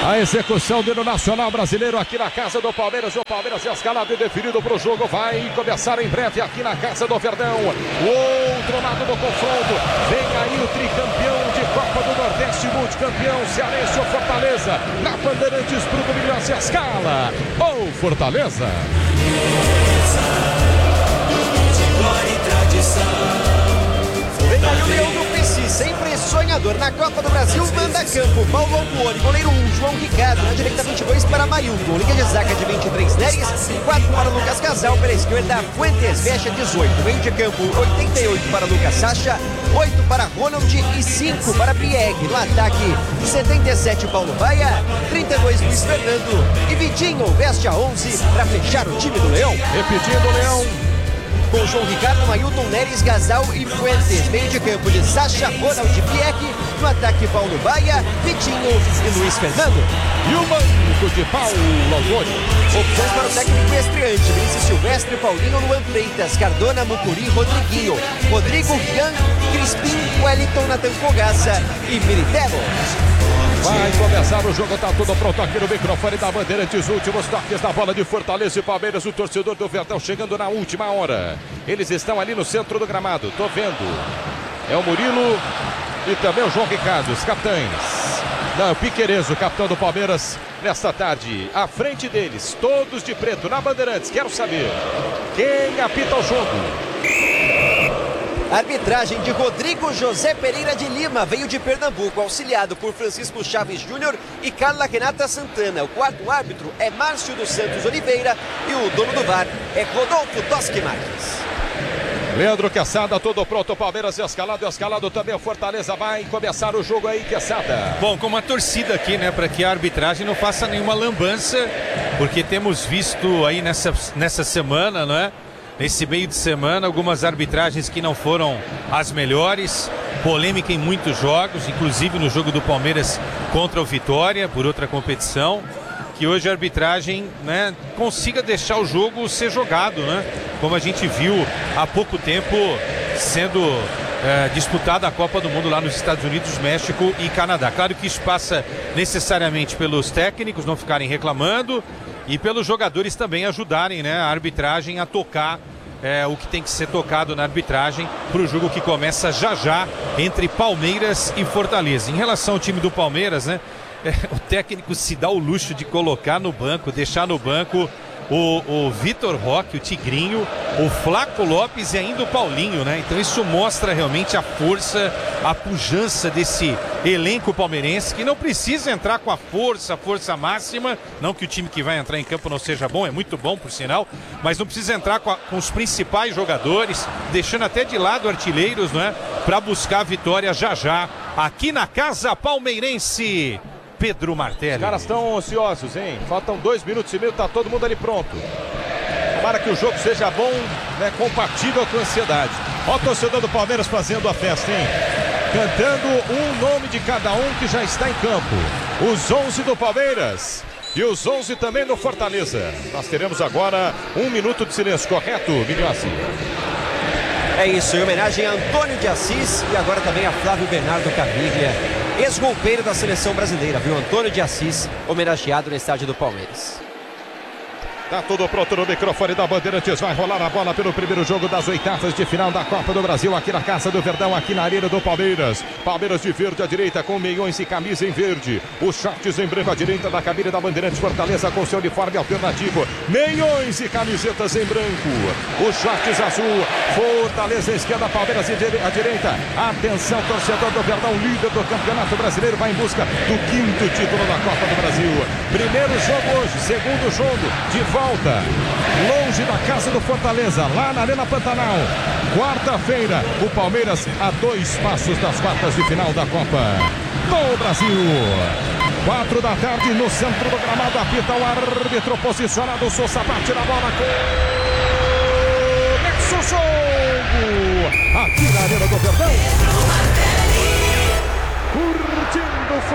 A execução do Nacional Brasileiro aqui na casa do Palmeiras. O Palmeiras é escalado e definido para o jogo. Vai começar em breve aqui na casa do Verdão. O outro lado do confronto. Vem aí o tricampeão de Copa do Nordeste, multicampeão cearense, o Fortaleza. Na Bandeirantes, Bruno Milhões, a escala. O Fortaleza. Glória e tradição. Vem aí o Leão do PC, sempre sonhador. Na Copa do Brasil, manda campo. Paulo Albuoni, goleiro 1, João Ricardo. Na direita, 22 para Mailton. Liga de zaga de 23, Neres. 4 para Lucas Casal. Pela esquerda, Fuentes, fecha 18. Meio de campo, 88 para Lucas Sacha. 8 para Ronald e 5 para Pierre. No ataque, 77 Paulo Baia. 32 Luiz Fernando. E Vitinho veste a 11 para fechar o time do Leão. Repetindo o Leão. Com João Ricardo, Mailton, Neres, Gasal e Fuentes. Meio de campo de Sacha, Ronald e Pierre. No ataque, Paulo Baia, Vitinho e Luiz Fernando. E o banco de Paulo Albuoni. Opções para o técnico estreante: Vinícius Silvestre, Paulinho, Luan Freitas, Cardona, Mucuri, Rodriguinho, Rodrigo, Rian, Crispim, Wellington, Natan Fogaça e Militelo. Vai começar o jogo, tá tudo pronto aqui no microfone da Bandeirantes. Últimos toques da bola de Fortaleza e Palmeiras. O torcedor do Verdão chegando na última hora. Eles estão ali no centro do gramado, tô vendo. É o Murilo e também o João Ricardo, os capitães. Não, Piqueires, o capitão do Palmeiras, nesta tarde. À frente deles, todos de preto, na Bandeirantes. Quero saber quem apita o jogo. Arbitragem de Rodrigo José Pereira de Lima, veio de Pernambuco, auxiliado por Francisco Chaves Júnior e Carla Renata Santana. O quarto árbitro é Márcio dos Santos Oliveira e o dono do VAR é Rodolfo Toschi Marques. Leandro Quesada, todo pronto, Palmeiras escalado também o Fortaleza. Vai começar o jogo aí, Quesada. Bom, com uma torcida aqui, né, para que a arbitragem não faça nenhuma lambança, porque temos visto aí nessa semana, não é? Nesse meio de semana, algumas arbitragens que não foram as melhores, polêmica em muitos jogos, inclusive no jogo do Palmeiras contra o Vitória, por outra competição, que hoje a arbitragem, né, consiga deixar o jogo ser jogado, né? Como a gente viu há pouco tempo sendo disputada a Copa do Mundo lá nos Estados Unidos, México e Canadá. Claro que isso passa necessariamente pelos técnicos não ficarem reclamando, e pelos jogadores também ajudarem, né, a arbitragem a tocar o que tem que ser tocado na arbitragem para o jogo que começa já entre Palmeiras e Fortaleza. Em relação ao time do Palmeiras, né, o técnico se dá o luxo de colocar no banco, deixar no banco o Vitor Roque, o Tigrinho, o Flaco Lopes e ainda o Paulinho, né? Então isso mostra realmente a força, a pujança desse elenco palmeirense, que não precisa entrar com a força máxima, não que o time que vai entrar em campo não seja bom, é muito bom por sinal, mas não precisa entrar com os principais jogadores, deixando até de lado artilheiros, né? Para buscar a vitória já aqui na casa palmeirense. Pedro Martelli. Os caras estão ansiosos, hein? Faltam 2 minutos e meio, tá todo mundo ali pronto. Para que o jogo seja bom, né? Compatível com a ansiedade. Ó o torcedor do Palmeiras fazendo a festa, hein? Cantando um nome de cada um que já está em campo. Os 11 do Palmeiras e os 11 também do Fortaleza. Nós teremos agora 1 minuto de silêncio, correto, Miguelci? É isso, em homenagem a Antônio de Assis e agora também a Flávio Bernardo Caviglia, ex-golpeiro da seleção brasileira, viu? Antônio de Assis, homenageado no estádio do Palmeiras. Tá tudo pronto no microfone da Bandeirantes. Vai rolar a bola pelo primeiro jogo das oitavas de final da Copa do Brasil, aqui na Casa do Verdão, aqui na Arena do Palmeiras. Palmeiras de verde à direita, com meiões e camisa em verde. Os shorts em branco à direita da cabine da Bandeirantes. Fortaleza com seu uniforme alternativo. Meiões e camisetas em branco. Os shorts azul. Fortaleza à esquerda, Palmeiras à direita. Atenção, torcedor do Verdão, líder do Campeonato Brasileiro, vai em busca do 5º título da Copa do Brasil. Primeiro jogo hoje, segundo jogo de volta, longe da casa do Fortaleza, lá na Arena Pantanal. Quarta-feira, o Palmeiras a 2 passos das quartas de final da Copa do Brasil. 4 da tarde, no centro do gramado, apita o árbitro posicionado. Sousa bate na bola, começa o jogo aqui na Arena do Verdão. Curtindo o futebol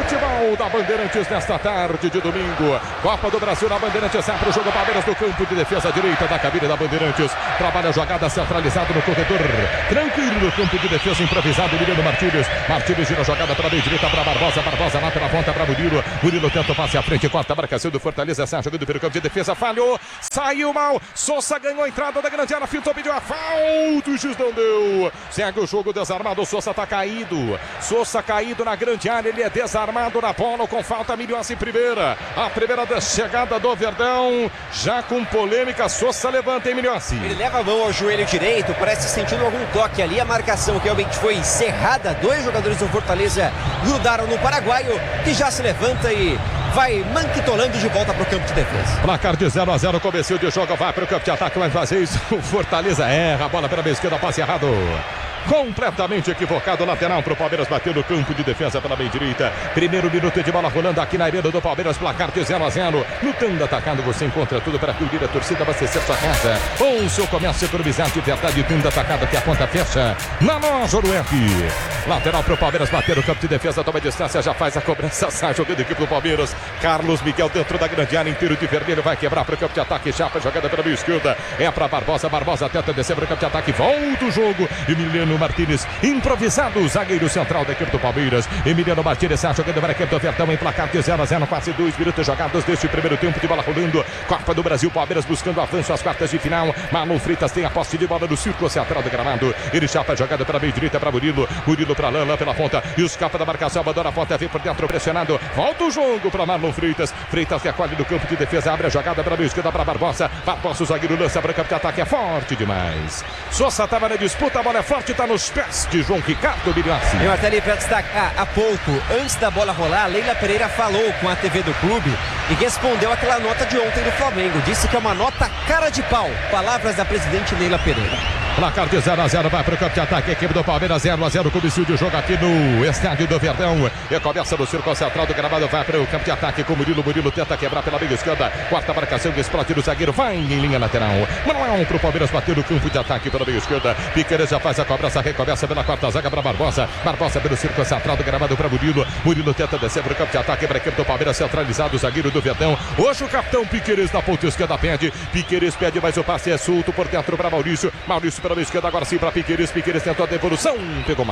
final da Bandeirantes nesta tarde de domingo. Copa do Brasil na Bandeirantes, sai para o jogo. Palmeiras no campo de defesa direita da cabine da Bandeirantes. Trabalha a jogada centralizada no corredor. Tranquilo no campo de defesa improvisado. Emiliano Martínez. Martínez gira a jogada para a direita para Barbosa. Barbosa lá pela ponta para Murilo. Murilo tenta o passe à frente. Corta a marcação do Fortaleza. Sai jogando pelo campo de defesa. Falhou. Saiu mal. Sousa ganhou a entrada da grande área. Filtrou, pediu a falta. O juiz não deu. Segue o jogo desarmado. O Sousa está caído. Sousa caído na grande área. Ele é desarmado na bola com falta. Milhoça em primeira. A primeira chegada do Verdão. Já com polêmica. Sousa levanta, hein, Milhoça? Ele leva a mão ao joelho direito. Parece sentindo algum toque ali. A marcação realmente foi cerrada. Dois jogadores do Fortaleza grudaram no paraguaio, que já se levanta e vai manquitolando de volta para o campo de defesa. Placar de 0-0, começo de jogo, vai para o campo de ataque, vai fazer isso. O Fortaleza erra, a bola pela esquerda, passe errado. Completamente equivocado, lateral para o Palmeiras bater no campo de defesa pela meia direita. Primeiro minuto de bola rolando aqui na arena do Palmeiras, placar de 0-0. No campo atacado você encontra tudo para cobrir a torcida, abastecer sua casa. Ou seu comércio economizar de verdade, tudo atacado que a conta fecha na loja Uruep. Lateral para o Palmeiras bater no campo de defesa, toma distância, já faz a cobrança, sai jogando a equipe do Palmeiras. Carlos Miguel dentro da grande área, inteiro de vermelho, vai quebrar para o campo de ataque, chapa, jogada pela meia esquerda. É para Barbosa, Barbosa tenta descer para o campo de ataque, volta o jogo. Emiliano Martínez, improvisado, zagueiro central da equipe do Palmeiras. Emiliano Martínez está jogando para a equipe do Verdão em placar de 0-0, quase 2 minutos jogados deste primeiro tempo de bola rolando. Copa do Brasil, Palmeiras buscando avanço às quartas de final. Manu Fritas tem a posse de bola no círculo central do gramado. Ele chapa a jogada para a meia direita para Murilo. Murilo para Lã pela ponta. E os capas da marcação, abandona a ponta, vem por dentro pressionado. Volta o jogo para Marlon Freitas. Freitas que acolhe no campo de defesa, abre a jogada para a meia esquerda para Barbosa. Barbosa, o zagueiro lança para o campo de ataque, é forte demais. Sousa estava na disputa, a bola é forte, está nos pés de João Ricardo Milhoça. Eu até ali para destacar, há pouco, antes da bola rolar, a Leila Pereira falou com a TV do clube e respondeu aquela nota de ontem do Flamengo. Disse que é uma nota cara de pau. Palavras da presidente Leila Pereira. Placar de 0-0, vai para o campo de ataque, a equipe do Palmeiras 0-0, começo de jogo aqui no estádio do Verdão. E começa no círculo central do gramado, vai para o campo de ataque com Murilo. Murilo tenta quebrar pela meia esquerda, quarta marcação, explode do zagueiro, vai em linha lateral. Manuel para o Palmeiras bater no campo de ataque pela meia esquerda. Piqueires já faz a cobrança, recomeça pela quarta zaga para Barbosa. Barbosa pelo círculo central do gramado para Murilo. Murilo tenta descer para o campo de ataque para a equipe do Palmeiras, centralizado o zagueiro do Verdão. Hoje o capitão Piqueires na ponta esquerda pede. Piqueires pede, mas o passe é solto por dentro para Maurício. Maurício pela meia esquerda, agora sim para Piqueires. Piqueires tentou a devolução, pegou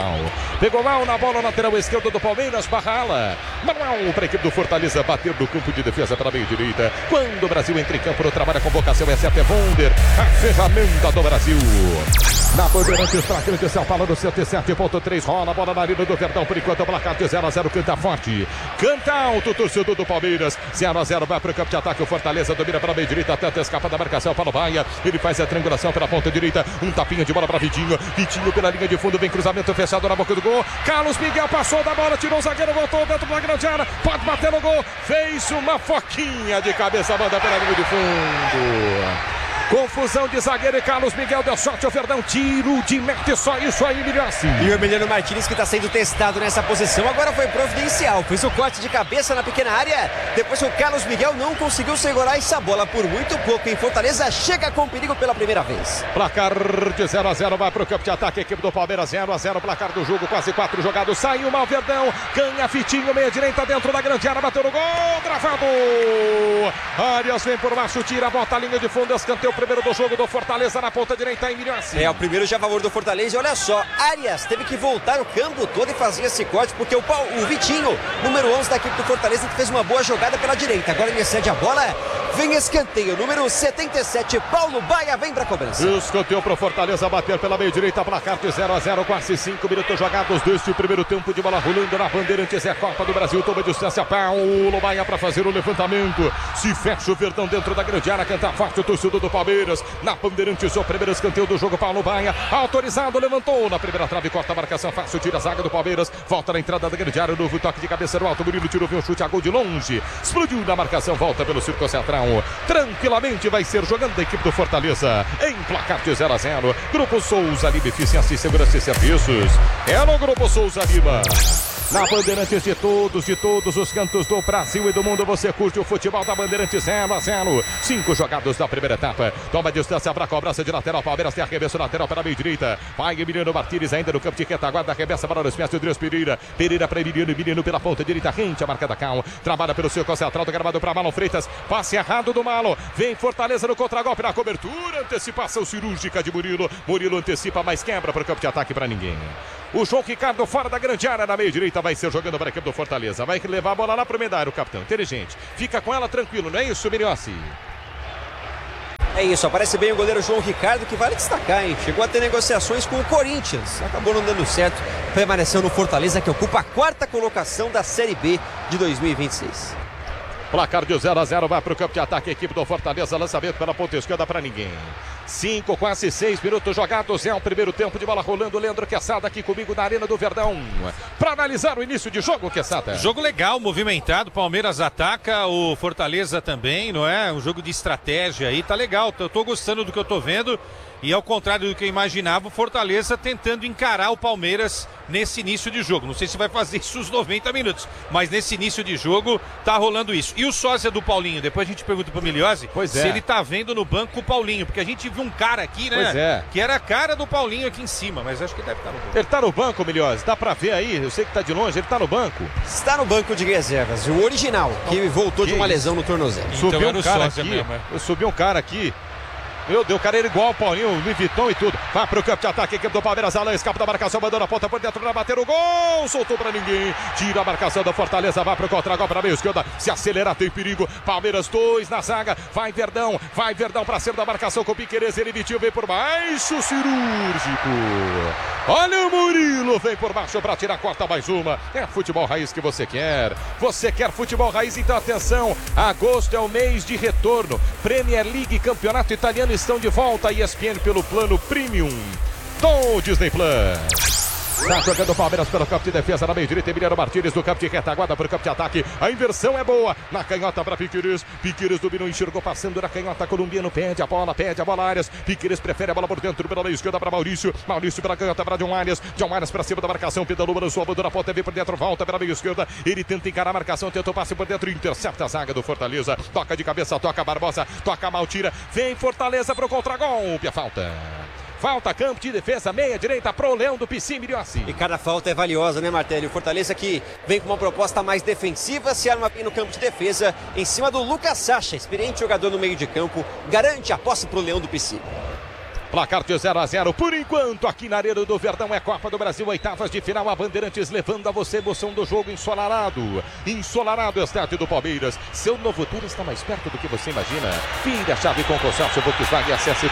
mal na bola lateral esquerda do Palmeiras, Barrala. Manuel para a equipe do Fortaleza bater no campo de defesa para a meia direita. Quando o Brasil entra em campo no trabalho, a convocação é certa, é Wonder, a ferramenta do Brasil. Na Bandeirantes, para a grande São Paulo no 107.3, rola a bola na arena do Verdão, por enquanto o placar de 0-0, canta forte, canta alto o torcedor do Palmeiras. 0-0, vai para o campo de ataque, o Fortaleza domina para a meia direita, tenta escapar da marcação, Paulo Baia, ele faz a triangulação pela ponta direita, um tapinha de bola para Vitinho pela linha de fundo, vem cruzamento fechado na boca do gol. Carlos Miguel passou da bola, tirou o zagueiro, voltou dentro da grande área, pode bater no gol, fez uma foquinha de cabeça, banda pela linha de fundo. Confusão de zagueiro e Carlos Miguel deu sorte ao Verdão, tiro de meta, só isso aí, Milhoça. E o Emiliano Martínez, que está sendo testado nessa posição, agora foi providencial, fez o corte de cabeça na pequena área, depois o Carlos Miguel não conseguiu segurar essa bola por muito pouco, em Fortaleza chega com perigo pela primeira vez. Placar de 0-0, vai para o campo de ataque, equipe do Palmeiras 0-0, placar do jogo, quase 4 jogados, saiu mal Verdão, ganha Fitinho, meia direita dentro da grande área, bateu no gol, travado. Arias vem por baixo, tira, bota a linha de fundo, escanteio primeiro do jogo do Fortaleza na ponta direita em Milhoça. É o primeiro já a favor do Fortaleza. E olha só, Arias teve que voltar o campo todo e fazer esse corte, porque o Vitinho, número 11 da equipe do Fortaleza, que fez uma boa jogada pela direita. Agora ele cede a bola, vem escanteio, número 77, Paulo Baia vem para a cobrança. Escanteio para o Fortaleza bater pela meia direita, placar de 0-0, quase 5 minutos jogados deste primeiro tempo de bola rolando na Bandeirantes, é a Copa do Brasil, toma distância, Paulo Baia para fazer o levantamento, se fecha o Verdão dentro da grande área, canta forte o torcedor do Palmeiras. Na Bandeirantes, o primeiro escanteio do jogo, Paulo Baia, autorizado, levantou na primeira trave, corta a marcação, fácil, tira a zaga do Palmeiras, volta na entrada da grande área, novo toque de cabeça no alto, Murilo tirou, viu um chute a gol de longe, explodiu na marcação, volta pelo círculo central, tranquilamente vai ser jogando a equipe do Fortaleza, em placar de 0-0, Grupo Souza Lima, eficiência e segurança e serviços, é no Grupo Souza Lima. Na Bandeirantes de todos os cantos do Brasil e do mundo, você curte o futebol da Bandeirantes 0-0. 5 jogados da primeira etapa. Toma distância para a cobrança de lateral. Palmeiras tem arremesso lateral para a meia direita. Vai Emiliano Martínez ainda no campo de retaguarda. Arremessa para os pés de Andrés Pereira. Pereira para Emiliano pela ponta direita. Rente a marca da Cal. Trabalha pelo seu central do gramado para Marlon Freitas. Passe errado do Malo. Vem Fortaleza no contragolpe na cobertura. Antecipação cirúrgica de Murilo. Murilo antecipa, mas quebra para o campo de ataque para ninguém. O João Ricardo fora da grande área na meia direita vai ser jogando para a equipe do Fortaleza. Vai levar a bola lá para o Medário, o capitão. Inteligente. Fica com ela tranquilo, não é isso, Miriossi? É isso, aparece bem o goleiro João Ricardo, que vale destacar, hein? Chegou a ter negociações com o Corinthians. Acabou não dando certo. Permaneceu no Fortaleza, que ocupa a 4ª colocação da Série B de 2026. Placar de 0-0 vai para o campo de ataque. A equipe do Fortaleza, lançamento pela ponta esquerda para ninguém. 5, quase 6 minutos jogados. É o primeiro tempo de bola rolando. Leandro Quesada aqui comigo na Arena do Verdão. Para analisar o início de jogo, Quesada. Jogo legal, movimentado. Palmeiras ataca, o Fortaleza também, não é? Um jogo de estratégia aí, tá legal. Eu tô gostando do que eu tô vendo. E ao contrário do que eu imaginava, o Fortaleza tentando encarar o Palmeiras nesse início de jogo. Não sei se vai fazer isso os 90 minutos, mas nesse início de jogo tá rolando isso. E o sósia do Paulinho? Depois a gente pergunta pro Miliose se ele tá vendo no banco o Paulinho, porque a gente viu um cara aqui, né? Pois é. Que era a cara do Paulinho aqui em cima, mas acho que deve estar no banco. Ele tá no banco, Miliose, dá pra ver aí, eu sei que tá de longe, ele tá no banco. Está no banco de reservas, o original, que voltou de uma lesão no tornozelo. Subiu era um o cara sósia aqui, mesmo, subiu um cara aqui. Meu Deus, o cara era igual ao Paulinho, o Louis Vuitton e tudo. Vai pro campo de ataque, equipe do Palmeiras. Alain escapa da marcação, mandou na ponta por dentro, vai bater o gol. Soltou pra ninguém. Tira a marcação da Fortaleza, vai pro contra-gol pra meia esquerda. Se acelerar, tem perigo. Palmeiras 2 na zaga. Vai Verdão pra cima da marcação com o Piquerez. Ele emitiu, vem por baixo, cirúrgico. Olha o Murilo, vem por baixo pra tirar, corta mais uma. É futebol raiz que você quer. Você quer futebol raiz? Então atenção. Agosto é o mês de retorno. Premier League, Campeonato Italiano estão de volta. ESPN pelo plano Premium do Disney Plus. Tá jogando o Palmeiras pelo campo de defesa na meia direita. Emiliano Martínez do campo de retaguarda para o campo de ataque. A inversão é boa. Na canhota para Piquerez. Piquerez dominou, enxergou, passando na canhota. Colombiano pede a bola, Arias. Piquerez prefere a bola por dentro pela meia esquerda para Maurício. Maurício pela canhota para John Arias. John Arias para cima da marcação. Pedalou, balançou, abandona a ponta, vem por dentro, volta pela meia esquerda. Ele tenta encarar a marcação, tentou passe por dentro, intercepta a zaga do Fortaleza. Toca de cabeça, toca Barbosa, toca Maltira. Vem Fortaleza para o contra-golpe. A falta. Falta, campo de defesa, meia direita pro Leão do Pici, Miriossi. E cada falta é valiosa, né, Martelli? O Fortaleza que vem com uma proposta mais defensiva, se arma bem no campo de defesa, em cima do Lucas Sacha, experiente jogador no meio de campo, garante a posse pro Leão do Pici. Placar de 0-0, por enquanto, aqui na Arena do Verdão, é Copa do Brasil, oitavas de final, a Bandeirantes levando a você emoção do jogo ensolarado. Ensolarado, estádio do Palmeiras. Seu novo tour está mais perto do que você imagina. Vire a chave com o consórcio Volkswagen, acesse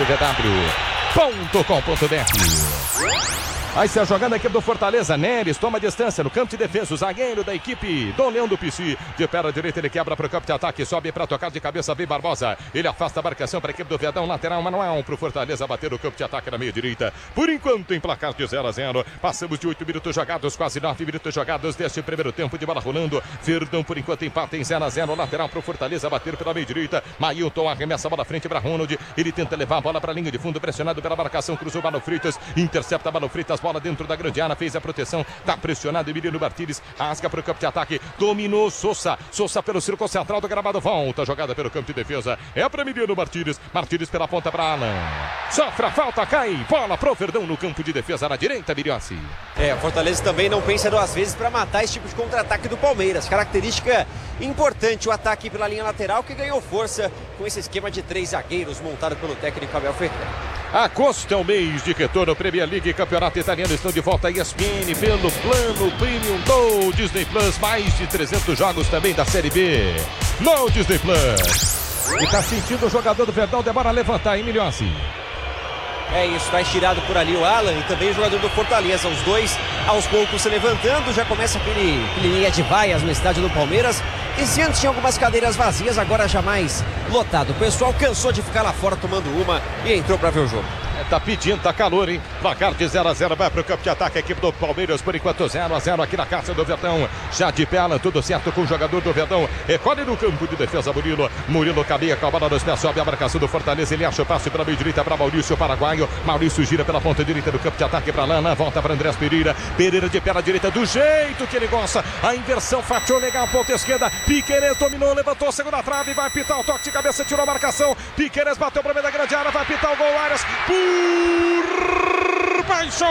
consórciovw.com.br. Aí está jogando a equipe do Fortaleza. Neres toma distância no campo de defesa. O zagueiro da equipe do Leão do Pici. De pé à direita, ele quebra para o campo de ataque. Sobe para tocar de cabeça. Vem Barbosa. Ele afasta a marcação para a equipe do Verdão. Lateral manual para o Fortaleza bater o campo de ataque na meia direita. Por enquanto, em placar de 0-0. Passamos de 8 minutos jogados, quase 9 minutos jogados deste primeiro tempo de bola rolando. Verdão, por enquanto, empata em 0-0. Lateral para o Fortaleza bater pela meia direita. Mailton arremessa a bola frente para Ronald. Ele tenta levar a bola para a linha de fundo, pressionado pela marcação. Cruzou Malo Freitas. Intercepta Malo Freitas. Bola dentro da grande área, fez a proteção, tá pressionado Emiliano Martínez, rasga para o campo de ataque, dominou Sousa pelo círculo central do gramado, volta, jogada pelo campo de defesa, é para Emiliano Martínez pela ponta para Alan, sofre a falta, cai, bola pro Verdão no campo de defesa na direita, Miriossi. O Fortaleza também não pensa duas vezes para matar esse tipo de contra-ataque do Palmeiras, característica importante, o ataque pela linha lateral que ganhou força com esse esquema de 3 zagueiros montado pelo técnico Abel Ferreira. Agosto é o mês de retorno, Premier League, Campeonato Italiano estão de volta, ESPN pelo plano Premium do Disney Plus, mais de 300 jogos também da Série B no Disney Plus. E tá sentindo o jogador do Verdão, demora a levantar, hein, Miriossi? É isso, tá estirado por ali o Alan e também o jogador do Fortaleza, os dois aos poucos se levantando, já começa aquele linha de vaias no estádio do Palmeiras. E se antes tinha algumas cadeiras vazias, agora já mais lotado. O pessoal cansou de ficar lá fora tomando uma e entrou para ver o jogo. Tá pedindo, tá calor, hein? Placar de 0-0, vai pro campo de ataque a equipe do Palmeiras, por enquanto 0-0 aqui na casa do Verdão. Já de pela, tudo certo com o jogador do Verdão. Recolhe no campo de defesa Murilo. Murilo cabia com a bola nos pés, sobe a marcação do Fortaleza. Ele acha o passe pela meia direita para Maurício Paraguaio. Maurício gira pela ponta direita do campo de ataque para Lana. Volta para Andrés Pereira. Pereira de pela direita do jeito que ele gosta. A inversão fatiou legal, ponta esquerda. Piquerez dominou, levantou a segunda trave. Vai pitar o toque de cabeça, tirou a marcação. Piquerez bateu para o meio da grande área. Vai pitar o gol, Arias. Por baixo.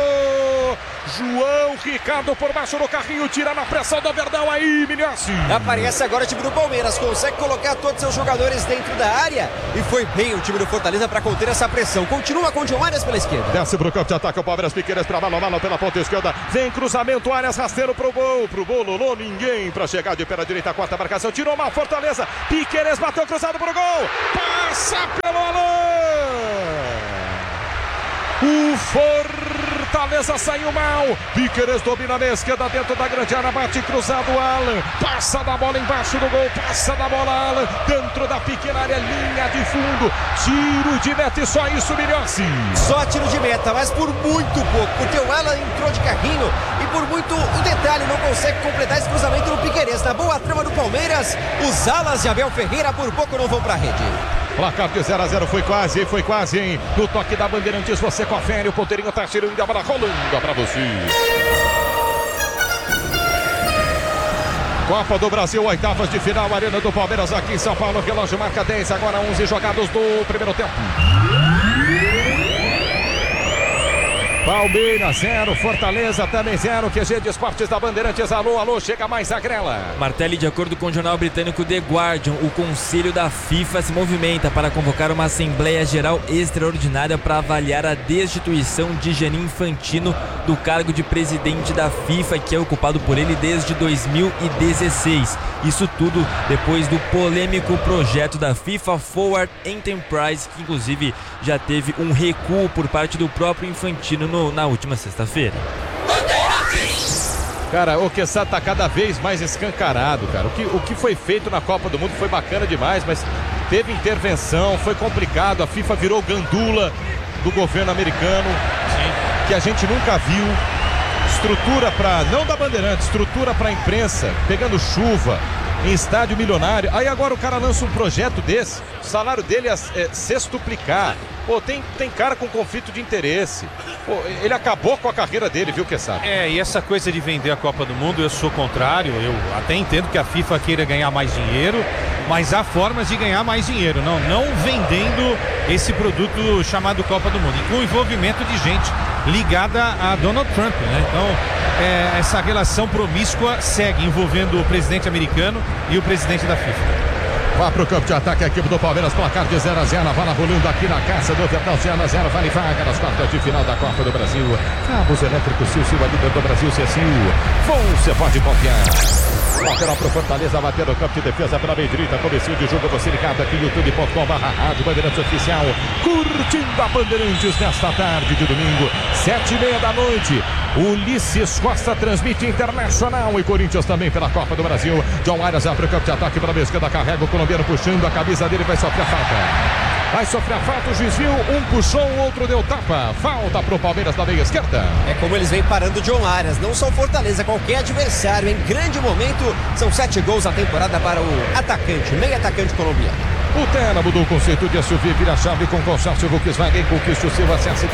João Ricardo por baixo do carrinho, tira na pressão do Verdão aí, Minhassi. Aparece agora o time do Palmeiras, consegue colocar todos seus jogadores dentro da área e foi bem o time do Fortaleza para conter essa pressão. Continua com o João Arias pela esquerda. Desce pro campo de ataque o Palmeiras, Piquerez para Malo pela ponta esquerda. Vem cruzamento, Arias rasteiro pro gol, Lolo, ninguém para chegar de pé na direita, quarta marcação, tirou mal Fortaleza. Piquerez bateu cruzado pro gol, passa pelo Alain. O Fortaleza saiu mal. Piquerez domina na esquerda dentro da grande área, bate cruzado Alan. Passa da bola embaixo do gol, passa da bola Alan. Dentro da pequena área, linha de fundo. Tiro de meta e só isso, Minhassi. Só tiro de meta, mas por muito pouco, porque o Alan entrou de carrinho e por muito um detalhe não consegue completar esse cruzamento no Piquerez. Na boa trama do Palmeiras, os alas de Abel Ferreira por pouco não vão pra rede. Placar de 0-0, foi quase, hein? No toque da Bandeirantes, você confere, o ponteirinho tá tirando a bola rolando pra você. Copa do Brasil, oitavas de final, Arena do Palmeiras aqui em São Paulo, relógio marca 10, agora 11 jogados do primeiro tempo. Palmeiras 0, Fortaleza também 0, QG de Esportes da Bandeirantes, alô, chega mais a grela. Martelli, de acordo com o jornal britânico The Guardian, o Conselho da FIFA se movimenta para convocar uma Assembleia Geral Extraordinária para avaliar a destituição de Gianni Infantino do cargo de presidente da FIFA, que é ocupado por ele desde 2016. Isso tudo depois do polêmico projeto da FIFA Forward Enterprise, que inclusive já teve um recuo por parte do próprio Infantino na última sexta-feira. Cara, o Quezada tá cada vez mais escancarado, cara. O que foi feito na Copa do Mundo foi bacana demais, mas teve intervenção, foi complicado. A FIFA virou gandula do governo americano, que a gente nunca viu. Estrutura para, não da Bandeirantes, estrutura para imprensa, pegando chuva em estádio milionário. Aí agora o cara lança um projeto desse, o salário dele é sextuplicar. Pô, tem cara com conflito de interesse. Pô, ele acabou com a carreira dele, viu, Quezada? E essa coisa de vender a Copa do Mundo, eu sou contrário. Eu até entendo que a FIFA queira ganhar mais dinheiro, mas há formas de ganhar mais dinheiro, não vendendo esse produto chamado Copa do Mundo, e com o envolvimento de gente ligada a Donald Trump, né? Então, essa relação promíscua segue envolvendo o presidente americano e o presidente da FIFA. Vá pro campo de ataque a equipe do Palmeiras, placar de 0-0, a bola rolando aqui na casa do Verdão, 0-0, vale vaga nas quartas de final da Copa do Brasil. Cabos elétricos Sil, a líder do Brasil, você pode confiar. Lateral pro Fortaleza, bateu no campo de defesa pela meia direita, comecinho de jogo, você ligado aqui, youtube.com/rádio Bandeirantes Oficial, curtindo a Bandeirantes nesta tarde de domingo, 7h30 da noite. Ulisses Costa transmite Internacional e Corinthians também pela Copa do Brasil. John Arias abre o campo de ataque pela meia esquerda, carrega o colombiano puxando a camisa dele, vai sofrer a falta. Vai sofrer a falta, o juiz viu, um puxou, o outro deu tapa. Falta pro Palmeiras da meia esquerda. É como eles vêm parando o John Arias, não só o Fortaleza, qualquer adversário. Em grande momento, são 7 gols na temporada para o atacante, meio atacante colombiano. O Tena mudou o conceito de SUV, vira a chave com consórcio Volkswagen, conquiste o seu, acesse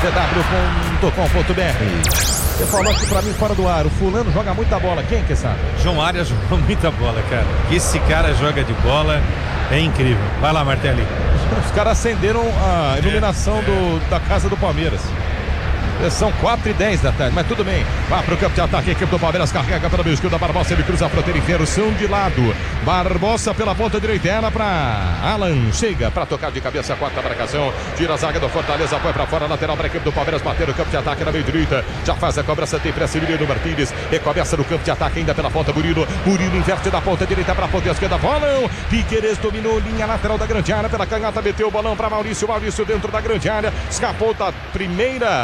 consórciovw.com.br. Você falou aqui pra mim fora do ar, o fulano joga muita bola, quem que sabe? João Arias jogou muita bola, cara. Esse cara joga de bola, é incrível. Vai lá, Martelli. Os caras acenderam a iluminação da casa do Palmeiras. São 4h10 da tarde, mas tudo bem. Vá pro campo de ataque, a equipe do Palmeiras carrega pela meia esquerda, Barbosa, ele cruza a fronteira inteira, são de lado. Barbosa pela ponta direita, ela pra Alan, chega pra tocar de cabeça, quarta marcação, tira a zaga do Fortaleza, põe pra fora, lateral pra equipe do Palmeiras, bater no campo de ataque na meia direita, já faz a cobrança, tem pressa, Emiliano Martínez, recomeça no campo de ataque ainda pela ponta, Murilo inverte da ponta direita pra ponta esquerda, bolão, Piquerez dominou, linha lateral da grande área, pela canhota, meteu o bolão pra Maurício dentro da grande área, escapou da primeira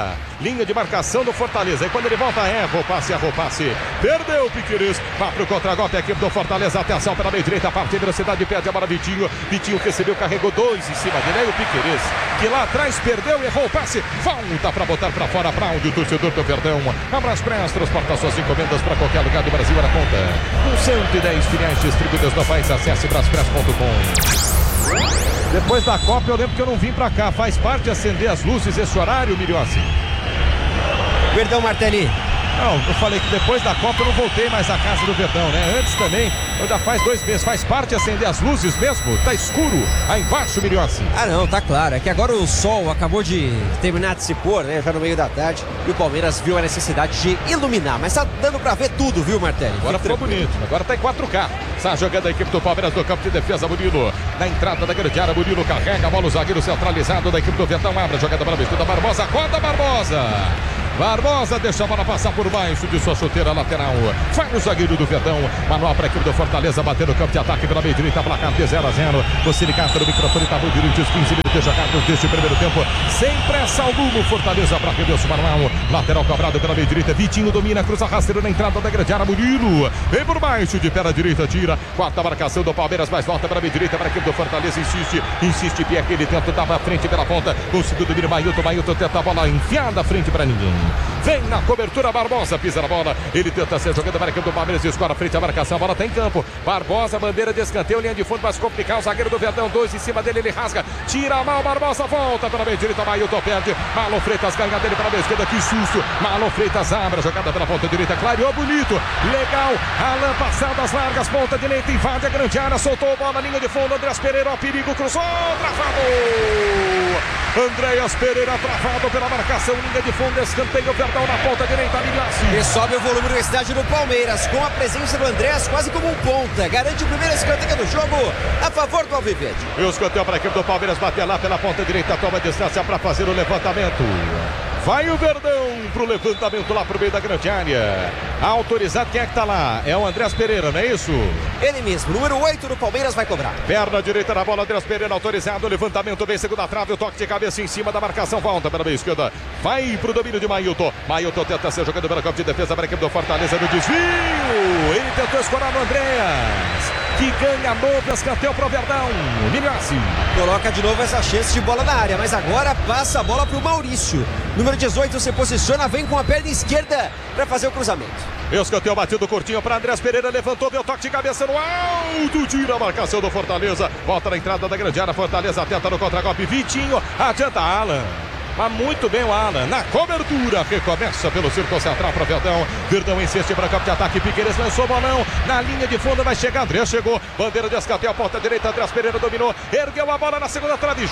linha de marcação do Fortaleza. E quando ele volta, erra o passe. Perdeu o Piqueires. Vai pro contra-golpe a equipe do Fortaleza. Atenção pela meia direita, parte de velocidade, perde a bola Vitinho. Vitinho recebeu, carregou 2 em cima dele. Aí o Piqueires, que lá atrás perdeu, errou o passe. Volta para botar para fora, para onde o torcedor do Verdão. Abraço Press, transporta suas encomendas para qualquer lugar do Brasil. Era conta com 110 filiais distribuídas no país. Acesse braspress.com. Depois da Copa eu lembro que eu não vim pra cá. Faz parte acender as luzes esse horário, Miriossi? Perdão, Martelli. Não, eu falei que depois da Copa eu não voltei mais à casa do Verdão, né? Antes também, já faz 2 meses. Faz parte acender as luzes mesmo? Tá escuro aí embaixo, Miriossi. Ah não, tá claro. É que agora o sol acabou de terminar de se pôr, né? Já no meio da tarde. E o Palmeiras viu a necessidade de iluminar. Mas tá dando pra ver tudo, viu, Martelli? Agora ficou bonito. Agora tá em 4K. Está jogando a equipe do Palmeiras no campo de defesa. Murilo, na entrada da grande área. Murilo carrega a bola, o zagueiro centralizado da equipe do Verdão. Abre a jogada para a esquerda. Barbosa, acorda Barbosa. Barbosa deixa a bola passar por baixo de sua chuteira lateral. Vai o zagueiro do Verdão. Manual para a equipe do Fortaleza. Bater no campo de ataque pela meia direita. Placar de 0-0. Você ligado no microfone. Tá muito direitos. 15 minutos jogados deste primeiro tempo. Sem pressa alguma. Fortaleza para Reverso Manual. Lateral cobrado pela meia direita. Vitinho domina. Cruza rasteiro na entrada da grande área. Murilo vem por baixo de pé direita. Tira. Quarta marcação do Palmeiras. Mais volta para a meia direita. Para a equipe do Fortaleza. Insiste. Pierre. Ele tenta dar à frente pela ponta. Conseguiu domínio. Mailton tenta a bola enfiada à frente para ninguém. Vem na cobertura, Barbosa pisa na bola. Ele tenta ser jogando para a equipe do Palmeiras. Escora frente à marcação. A bola está em campo. Barbosa, bandeira de escanteio. Linha de fundo mais complicar. O zagueiro do Verdão. 2 em cima dele. Ele rasga. Tira a mão. Barbosa volta pela meia direita. Mailton perde. Marlon Freitas ganha dele para a meia esquerda. Que susto. Marlon Freitas abre a jogada pela ponta direita. Clareou bonito. Legal. Alan passadas largas. Ponta direita. Invade a grande área. Soltou a bola. Linha de fundo. Andreas Pereira. Ó, perigo. Cruzou. Travado. Andreas Pereira travado pela marcação. Linha de fundo. Escanteio. Verdão na ponta direita. E sobe o volume do estádio do Palmeiras. Com a presença do Andrés quase como um ponta. Garante o primeiro escanteio do jogo a favor do Alviverde. E o escanteio para a equipe do Palmeiras. Bater lá pela ponta direita. Toma distância para fazer o levantamento. Vai o Verdão pro levantamento lá pro meio da grande área. Autorizado, quem é que tá lá? É o Andreas Pereira, não é isso? Ele mesmo, número 8 do Palmeiras vai cobrar. Perna direita na bola, Andreas Pereira autorizado. Levantamento bem segunda trave, o toque de cabeça em cima da marcação. Volta pela meia esquerda. Vai pro domínio de Mailton. Mailton tenta ser jogando pela campo de defesa para a equipe do Fortaleza no desvio. Ele tentou escorar no Andreas, que ganha novo escanteio pro Verdão. Miriossi coloca de novo essa chance de bola na área, mas agora passa a bola pro Maurício. Número 18 se posiciona, vem com a perna esquerda para fazer o cruzamento. Escanteio batido curtinho para Andreas Pereira, levantou, deu toque de cabeça no alto, tira a marcação do Fortaleza. Volta na entrada da grande área, Fortaleza tenta no contra-golpe. Vitinho, adianta Alan. Mas muito bem o Alan, na cobertura, recomeça pelo círculo central para Verdão. Verdão insiste para campo de ataque, Piqueires lançou bolão, na linha de fundo vai chegar, André chegou, bandeira de escanteio, a ponta direita, Andrés Pereira dominou, ergueu a bola na segunda trave,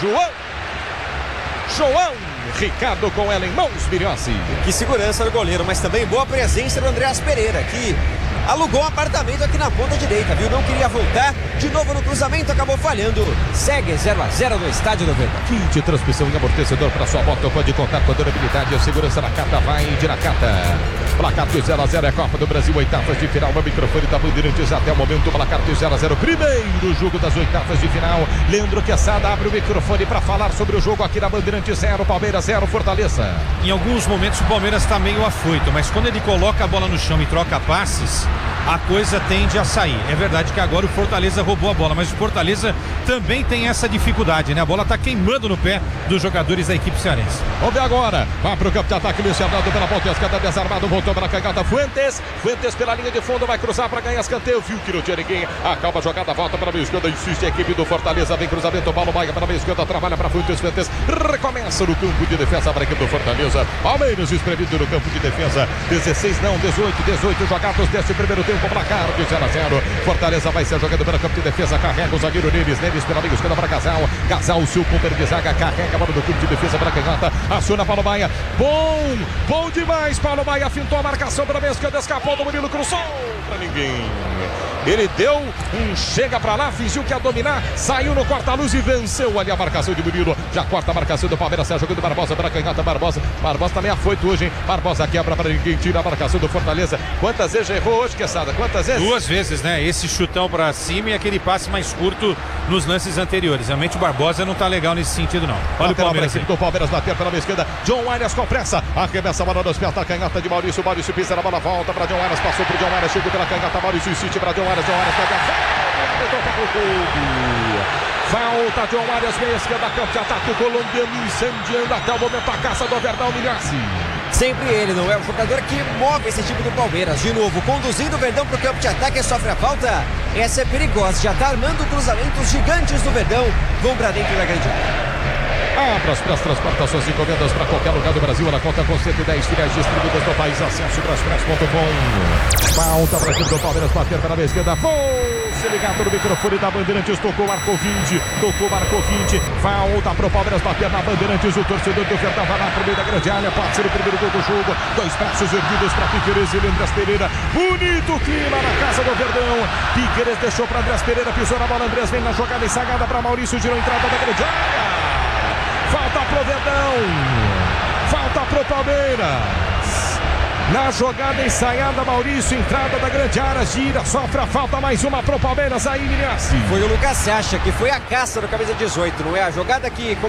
João Ricardo com ela em mãos, Miriossi. Que segurança do goleiro, mas também boa presença do Andreas Pereira, que alugou um apartamento aqui na ponta direita, viu? Não queria voltar, de novo no cruzamento, acabou falhando. Segue 0-0 no estádio do Verdão. Kit, transmissão e amortecedor para sua moto, pode contar com a durabilidade e a segurança na carta, vai de Nakata. Placar de 0-0 é Copa do Brasil, oitavas de final, o microfone da Bandeirantes até o momento, placar de 0-0, primeiro jogo das oitavas de final. Leandro Quesada abre o microfone para falar sobre o jogo aqui na Bandeirantes. 0, Palmeiras 0, Fortaleza. Em alguns momentos o Palmeiras está meio afoito, mas quando ele coloca a bola no chão e troca passes, a coisa tende a sair. É verdade que agora o Fortaleza roubou a bola, mas o Fortaleza também tem essa dificuldade, né? A bola está queimando no pé dos jogadores da equipe cearense. Vamos ver agora, vai pro campo de ataque, Luiz Fernando pela ponta esquerda, desarmado, voltou para a cagada, Fuentes pela linha de fundo, vai cruzar para ganhar escanteio, viu que não tinha ninguém, acaba a jogada, volta para a meia esquerda, insiste a equipe do Fortaleza, vem cruzamento, Paulo Maia para a meia esquerda, trabalha para Fuentes, recomeça no campo de defesa para a equipe do Fortaleza, Palmeiras espremido no campo de defesa, 18 jogados deste primeiro tempo, placar de 0-0, Fortaleza vai ser jogando pela campo de defesa, carrega o zagueiro Neves pela meia esquerda para Casal, o seu companheiro de zaga, carrega a bola do campo de defesa para a canhota, aciona Paulo Maia, bom demais, Paulo Maia fintou a marcação para a meia esquerda, escapou do Murilo, cruzou para ninguém. Ele deu um chega pra lá, fingiu que ia dominar, saiu no corta-luz e venceu ali a marcação de Murilo. Já corta a marcação do Palmeiras, sai jogando Barbosa para canhota, Barbosa também afoito hoje, hein? Barbosa quebra para ninguém, tira a marcação do Fortaleza. Quantas vezes já errou hoje, Quesada? Quantas vezes? 2 vezes, né? Esse chutão pra cima e aquele passe mais curto nos lances anteriores. Realmente o Barbosa não tá legal nesse sentido, não. Olha o Palmeiras. Do Palmeiras bater pela esquerda. John Arias com pressa. Arremessa a bola dos pés da canhota de Maurício. Maurício pisa na bola, volta para John Arias. Passou pro John Arias, chegou pela canhota. Maurício insiste para John Arias. John Arias pega falta. John Arias, meia esquerda, campo de ataque. O colombiano incendiando até o momento a caça do Verdão Milhaci. Sempre ele, não é o jogador que move esse time do Palmeiras. De novo, conduzindo o Verdão para o campo de ataque, sofre a falta. Essa é perigosa, já está armando cruzamentos gigantes do Verdão. Vão para dentro da grande área. Braspress transporta suas encomendas para qualquer lugar do Brasil. Ela conta com 110 filiais distribuídas no país. Acesse braspress.com. Falta para a equipe do Palmeiras bater pela esquerda. Se ligado no microfone da Bandeirantes. Tocou Marcovinte. Falta para o Palmeiras bater na Bandeirantes. O torcedor do Verdão vai lá para o meio da grande área. Pode ser o primeiro gol do jogo. 2 braços erguidos para Piqueires e Andrés Pereira. Bonito clima na casa do Verdão. Piqueires deixou para Andrés Pereira. Pisou na bola. Andrés vem na jogada ensagada para Maurício. Girou a entrada da grande área. Falta pro Verdão, falta pro Palmeiras. Na jogada ensaiada, Maurício, entrada da grande área, gira, sofre a falta, mais uma pro Palmeiras aí, Milhaci. Foi o Lucas Sacha, que foi a caça do camisa 18, não é? A jogada que